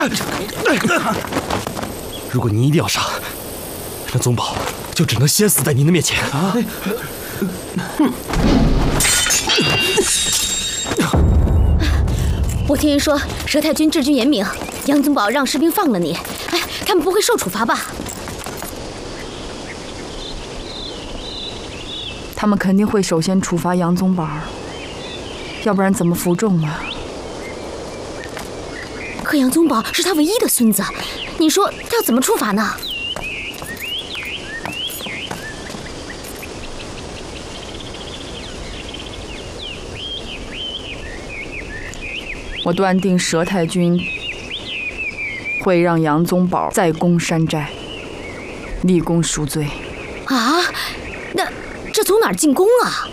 如果你一定要杀，那宗保就只能先死在您的面前啊！ 我听人说佘太君治军严明，杨宗保让士兵放了你，哎，他们不会受处罚吧？ 他们肯定会首先处罚杨宗保，要不然怎么服众啊？ 可杨宗保是他唯一的孙子，你说他要怎么处罚呢？ 我断定佘太君会让杨宗保再攻山寨，立功赎罪。 啊，那这从哪儿进宫啊？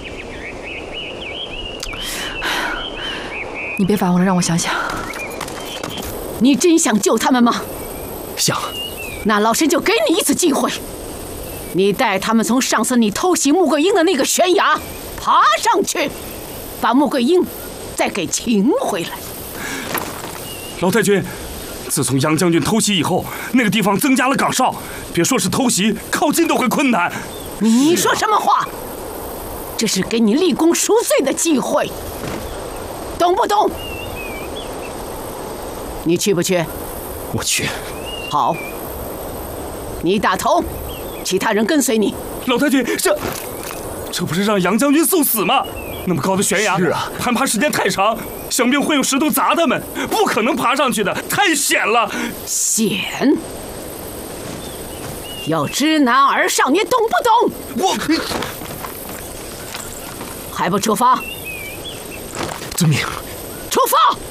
你别烦我了，让我想想。 你真想救他们吗？ 想。 那老身就给你一次机会，你带他们从上次你偷袭穆桂英的那个悬崖爬上去，把穆桂英再给擒回来。 老太君，自从杨将军偷袭以后，那个地方增加了岗哨，别说是偷袭，靠近都会困难。 你说什么话？这是给你立功赎罪的机会，懂不懂？你去不去？ 我去。 好，你打头，其他人跟随你。 老太君，这不是让杨将军送死吗？那么高的悬崖， 是啊， 攀爬时间太长，想必会有石头砸他们，不可能爬上去的，太险了。 险？要知难而上，你懂不懂？ 我还不出发？ 遵命。 出发！